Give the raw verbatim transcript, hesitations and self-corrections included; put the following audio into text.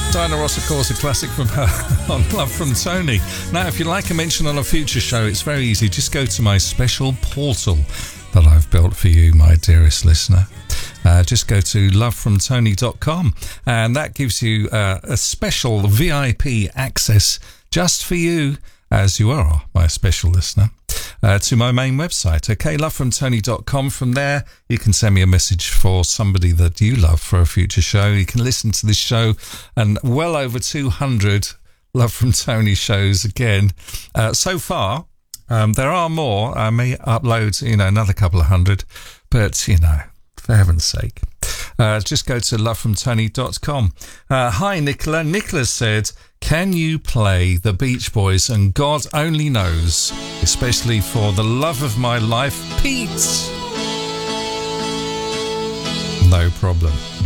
Diana Ross, of course, a classic from her on Love from Tony. Now, if you'd like a mention on a future show, it's very easy. Just go to my special portal that I've built for you, my dearest listener. Uh, just go to love from tony dot com, and that gives you uh, a special V I P access just for you, as you are my special listener, uh, to my main website. Okay, love from tony dot com. From there, you can send me a message for somebody that you love for a future show. You can listen to this show and well over two hundred Love from Tony shows again. Uh, so far, um, there are more. I may upload, you know, another couple of hundred, but, you know, for heaven's sake. Uh, just go to love from tony dot com. Uh, hi, Nicola. Nicola said, can you play the Beach Boys and God Only Knows, especially for the love of my life, Pete? No problem.